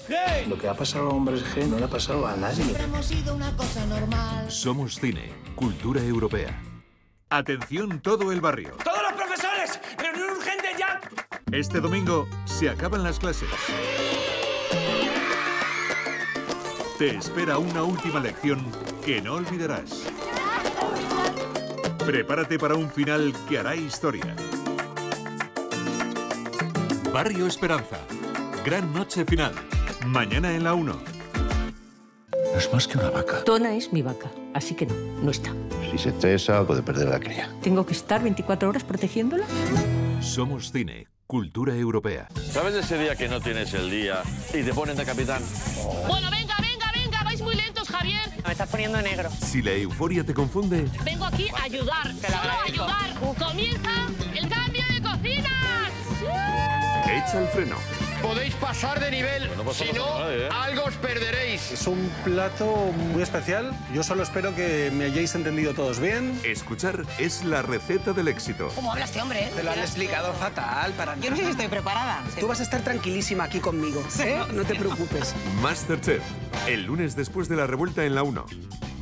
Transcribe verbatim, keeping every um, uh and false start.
G. Lo que ha pasado a Hombres G no le ha pasado a nadie. Siempre hemos sido una cosa normal. Somos cine, cultura europea. Atención todo el barrio. ¡Todos los profesores! ¡Reunión urgente ya! Este domingo se acaban las clases. Te espera una última lección que no olvidarás. Prepárate para un final que hará historia. Barrio Esperanza. Gran noche final. Mañana en la uno. No es más que una vaca. Tona es mi vaca, así que no, no está. Si se estresa, puede perder la cría. ¿Tengo que estar veinticuatro horas protegiéndola? Somos cine, cultura europea. ¿Sabes ese día que no tienes el día y te ponen de capitán? Bueno, venga, venga, venga, vais muy lentos, Javier. Me estás poniendo negro. Si la euforia te confunde, Vengo aquí a ayudar, solo a ayudar. Comienza el cambio de cocinas. echa el freno. Podéis pasar de nivel, Bueno, pues si no no, pasa nada, ¿eh? algo os perderéis. Es un plato muy especial. Yo solo espero que me hayáis entendido todos bien. Escuchar es la receta del éxito. ¿Cómo habla este hombre? Te lo han explicado fatal para mí. Yo no sé si estoy preparada. Tú vas a estar tranquilísima aquí conmigo, ¿eh? No te preocupes. Masterchef, el lunes después de la revuelta en la uno.